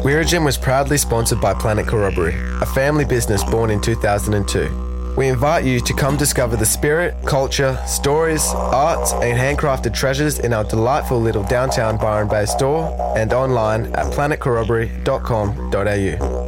Weirigin was proudly sponsored by Planet Corroboree, a family business born in 2002. We invite you to come discover the spirit, culture, stories, arts and handcrafted treasures in our delightful little downtown Byron Bay store and online at planetcorroboree.com.au.